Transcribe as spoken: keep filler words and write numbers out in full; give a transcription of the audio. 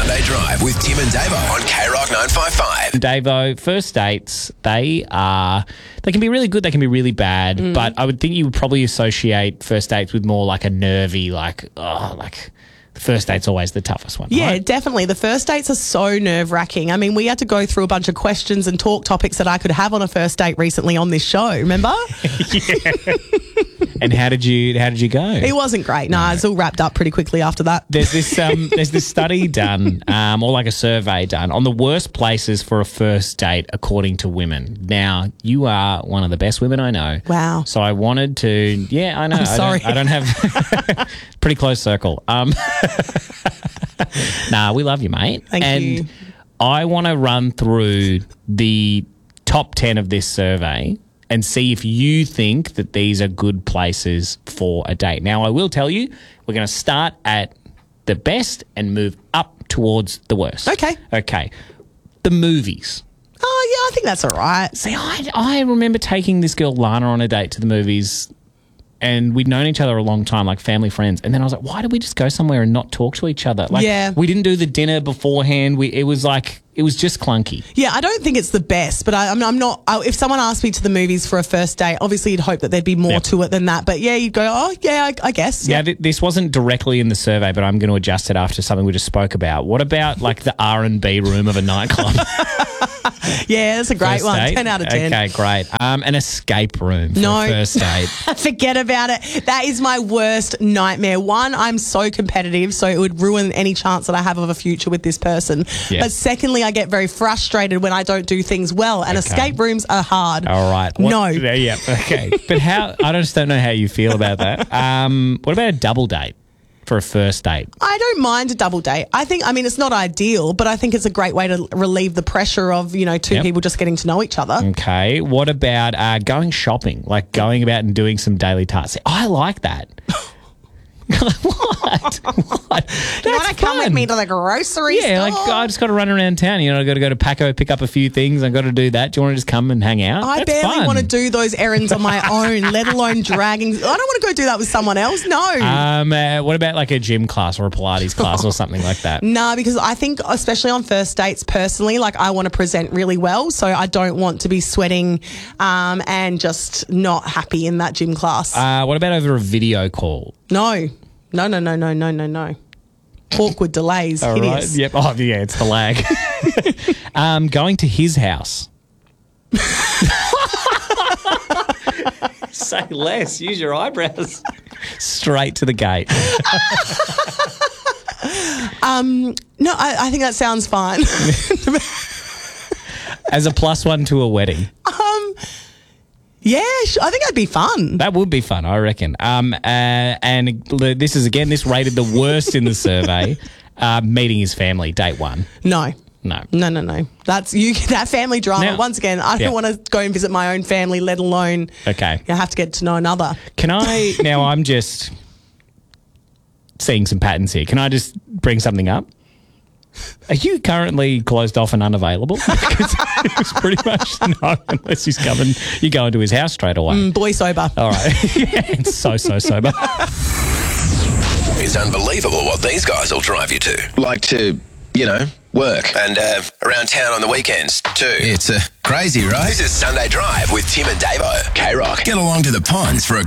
Sunday Drive with Tim and Davo on K Rock nine five five. Davo, first dates, they are, they can be really good, they can be really bad, Mm. but I would think you would probably associate first dates with more like a nervy, like, oh, like the first date's always the toughest one. Yeah, right? definitely. The first dates are so nerve-wracking. I mean, we had to go through a bunch of questions and talk topics that I could have on a first date recently on this show, remember? Yeah. And how did you, how did you go? It wasn't great. No, it's all wrapped up pretty quickly after that. There's this um, there's this study done, um, or like a survey done, on the worst places for a first date according to women. Now, you are one of the best women I know. Wow. So I wanted to, yeah, I know. I'm sorry. I don't, I don't have pretty close circle. Um, nah, we love you, mate. Thank and you. I want to run through the top ten of this survey and see if you think that these are good places for a date. Now, I will tell you, we're going to start at the best and move up towards the worst. Okay. Okay. The movies. Oh, yeah, I think that's all right. See, I, I remember taking this girl, Lana, on a date to the movies, and we'd known each other a long time, like family friends. And then I was like, why did we just go somewhere and not talk to each other? Like, Yeah. we didn't do the dinner beforehand. We It was like, it was just clunky. Yeah, I don't think it's the best, but I, I'm, I'm not. I, if someone asked me to the movies for a first date, obviously you'd hope that thered be more Yep. to it than that. But yeah, you'd go, oh, yeah, I, I guess. Yeah, th- this wasn't directly in the survey, but I'm going to adjust it after something we just spoke about. What about like the R and B room of a nightclub? Yeah, that's a great First one. date? ten out of ten. Okay, great. Um, an escape room for No. a first date. Forget about it. That is my worst nightmare. One, I'm so competitive, so it would ruin any chance that I have of a future with this person. Yeah. But secondly, I get very frustrated when I don't do things well, and Okay. escape rooms are hard. All right. What- No. Yeah, yeah, okay. But how, I just don't know how you feel about that. Um, what about a double date for a first date? I don't mind a double date. I think, I mean, it's not ideal, but I think it's a great way to relieve the pressure of, you know, two Yep. people just getting to know each other. Okay. What about uh, going shopping? Like going about and doing some daily tasks. See, I like that. What? What? You want to come with me to the grocery Yeah, store? like I just got to run around town. You know, I got to go to Paco, pick up a few things. I got to do that. Do you want to just come and hang out? I That's barely fun. want to do those errands on my own, let alone dragging. I don't want to go do that with someone else. No. Um, uh, what about like a gym class or a Pilates class or something like that? No, because I think, especially on first dates, personally, like I want to present really well, so I don't want to be sweating um, and just not happy in that gym class. Uh, what about over a video call? no, no, no, no, no, no, no, no. Awkward delays, All right. hideous. Yep. Oh, yeah, it's the lag. um, going to his house. Say less. Use your eyebrows. Straight to the gate. Um, no, I, I think that sounds fine. As a plus one to a wedding. um, yeah, sh- I think that'd be fun. That would be fun, I reckon. Um, uh, and l- this is, again, this rated the worst in the survey. Uh, meeting his family, date one. No. No. No, no, no. That's you. That family drama. Now- once again, I don't Yeah. want to go and visit my own family, let alone Okay. I have to get to know another. Can I, now I'm just seeing some patterns here. Can I just bring something up? Are you currently closed off and unavailable? Because it's pretty much no, unless he's coming, you go into his house straight away. Mm, boy sober. All right. Yeah, it's so, so sober. It's unbelievable what these guys will drive you to. Like to, you know, work. And uh, around town on the weekends, too. It's uh, crazy, right? This is Sunday Drive with Tim and Davo. K Rock. Get along to the ponds for a